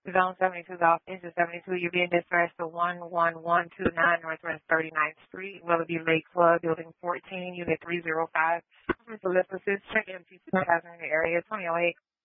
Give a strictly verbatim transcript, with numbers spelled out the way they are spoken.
Zone seventy-two, Golf Engine seventy-two, you're being dispatched to one one one two nine Northwest thirty-ninth Street, Willoughby Lake Club, Building fourteen, Unit three oh five. Mister List Assist, check M T two thousand in the area, twenty oh eight.